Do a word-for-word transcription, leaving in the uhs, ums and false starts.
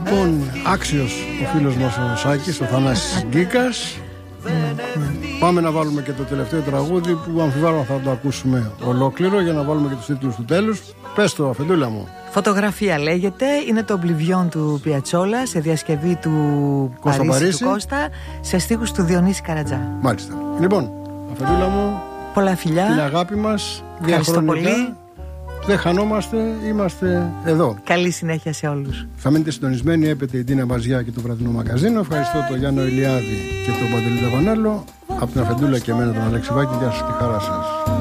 Λοιπόν, άξιος ο φίλος μας ο Σάκης, ο Θανάσης Γκίκας. Πάμε να βάλουμε και το τελευταίο τραγούδι που αμφιβάλλω θα το ακούσουμε ολόκληρο για να βάλουμε και τους τίτλους του τέλους. Πες το, Αφεντούλα μου. Φωτογραφία λέγεται, είναι το Oblivion του Πιατσόλα σε διασκευή του Κώστα Παρίσι, Παρίσι. του Κώστα, σε στίχους του Διονύση Καρατζά. Μάλιστα. Λοιπόν, Αφεντούλα μου, πολλά φιλιά. την αγάπη μας, Ευχαριστώ διαχρονικά. πολύ. Δεν χανόμαστε, είμαστε εδώ. Καλή συνέχεια σε όλους. Θα μείνετε συντονισμένοι, έπεται η Ντίνα Μπαζιά και το βραδινό μαγαζίνο. Ευχαριστώ τον Γιάννο Ηλιάδη και τον Παντελή Ταβανέλο. Από την Αφεντούλα και εμένα τον Αλέξη Βάκη, γεια σας και χαρά σας.